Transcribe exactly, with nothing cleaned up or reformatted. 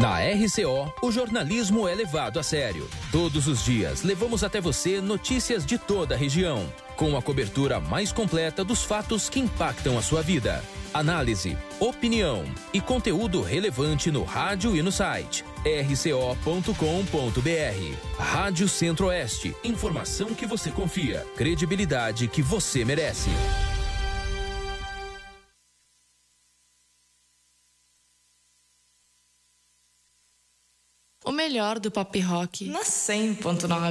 Na R C O, o jornalismo é levado a sério. Todos os dias, levamos até você notícias de toda a região, com a cobertura mais completa dos fatos que impactam a sua vida. Análise, opinião e conteúdo relevante no rádio e no site r c o ponto com ponto b r. Rádio Centro-Oeste. Informação que você confia. Credibilidade que você merece. O melhor do pop rock. Na cem ponto nove.